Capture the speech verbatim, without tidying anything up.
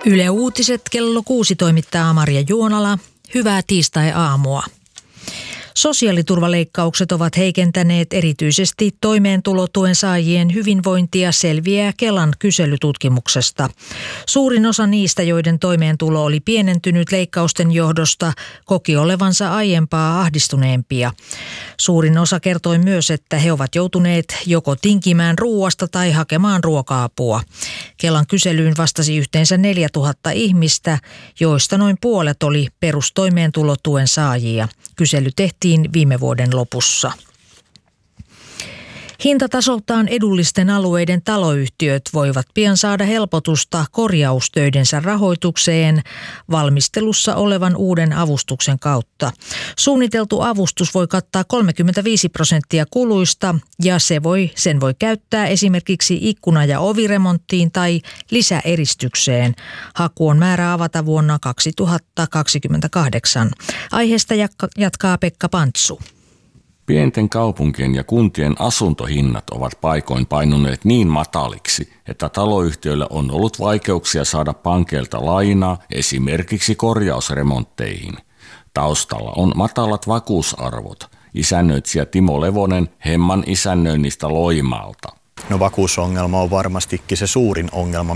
Yle Uutiset kello kuusi toimittaa Marja Juonala. Hyvää tiistai-aamua. Sosiaaliturvaleikkaukset ovat heikentäneet erityisesti toimeentulotuen saajien hyvinvointia, selviää Kelan kyselytutkimuksesta. Suurin osa niistä, joiden toimeentulo oli pienentynyt leikkausten johdosta, koki olevansa aiempaa ahdistuneempia. Suurin osa kertoi myös, että he ovat joutuneet joko tinkimään ruuasta tai hakemaan ruoka-apua. Kelan kyselyyn vastasi yhteensä neljätuhatta ihmistä, joista noin puolet oli perustoimeentulotuen saajia. Kysely tehtiin viime vuoden lopussa. Hintatasoltaan edullisten alueiden taloyhtiöt voivat pian saada helpotusta korjaustöidensä rahoitukseen valmistelussa olevan uuden avustuksen kautta. Suunniteltu avustus voi kattaa kolmekymmentäviisi prosenttia kuluista ja se voi, sen voi käyttää esimerkiksi ikkuna- ja oviremonttiin tai lisäeristykseen. Haku on määrä avata vuonna kaksituhattakaksikymmentäkahdeksan. Aiheesta jatkaa Pekka Pantsu. Pienten kaupunkien ja kuntien asuntohinnat ovat paikoin painuneet niin mataliksi, että taloyhtiöillä on ollut vaikeuksia saada pankeilta lainaa esimerkiksi korjausremontteihin. Taustalla on matalat vakuusarvot. Isännöitsijä Timo Levonen Hemman isännöinnistä Loimaalta. No vakuusongelma on varmastikin se suurin ongelma,